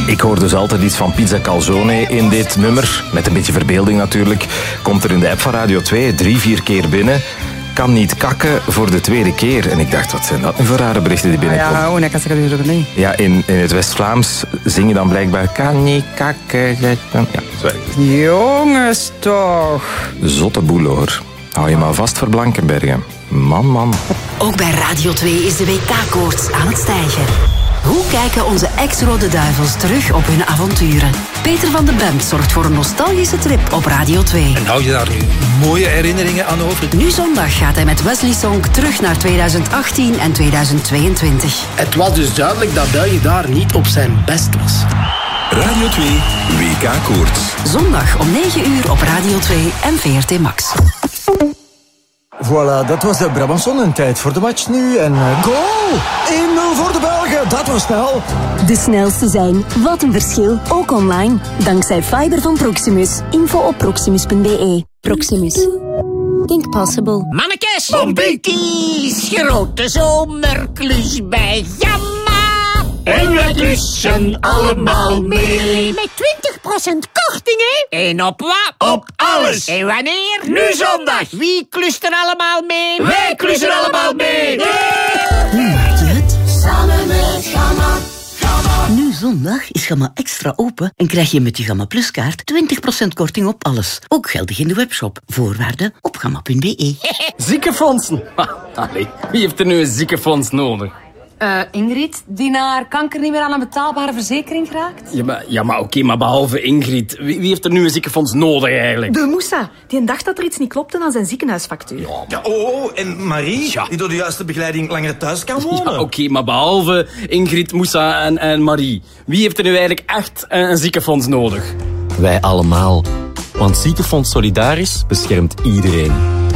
Ik hoor dus altijd iets van pizza calzone in dit nummer. Met een beetje verbeelding natuurlijk. Komt er in de app van Radio 2 3-4 keer binnen. Kan niet kakken voor de tweede keer. En ik dacht, wat zijn dat nu voor rare berichten die binnenkomen? Ja, ik kan zeggen dat niet. Ja, in het West-Vlaams zing je dan blijkbaar... Kan niet kakken. Ja, zo erg. Jongens toch. Zotte boel hoor. Hou je maar vast voor Blankenbergen. Man. Ook bij Radio 2 is de WK-koorts aan het stijgen. Hoe kijken onze ex-Rode Duivels terug op hun avonturen? Peter van de Bent zorgt voor een nostalgische trip op Radio 2. En hou je daar nu mooie herinneringen aan over? Nu zondag gaat hij met Wesley Song terug naar 2018 en 2022. Het was dus duidelijk dat België daar niet op zijn best was. Radio 2 WK-koorts. Zondag om 9 uur op Radio 2 en VRT Max. Voilà, dat was de Brabanson. En tijd voor de match nu. En goal! 1-0 voor de Belgen. Dat was snel. De snelste zijn. Wat een verschil. Ook online. Dankzij fiber van Proximus. Info op proximus.be. Proximus. Think possible. Mannekes! Bombekes! Grote zomerklus bij Gamma! En wij klussen allemaal mee. Met 20% korting, hè? En op wat? Op alles. En wanneer? Nu zondag. Wie klust er allemaal mee? Wij klussen allemaal mee. Hoe maak je het? Samen met Gamma. Nu zondag is Gamma extra open en krijg je met je Gamma Plus kaart 20% korting op alles. Ook geldig in de webshop. Voorwaarden op gamma.be. Ziekenfondsen. Allee, wie heeft er nu een ziekenfonds nodig? Ingrid, die naar kanker niet meer aan een betaalbare verzekering geraakt? Ja, maar oké, maar behalve Ingrid. Wie heeft er nu een ziekenfonds nodig eigenlijk? De Moussa, die dacht dat er iets niet klopte aan zijn ziekenhuisfactuur. Ja, en Marie, die door de juiste begeleiding langer thuis kan wonen. Ja, oké, maar behalve Ingrid, Moussa en Marie. Wie heeft er nu eigenlijk echt een ziekenfonds nodig? Wij allemaal. Want Ziekenfonds Solidaris beschermt iedereen.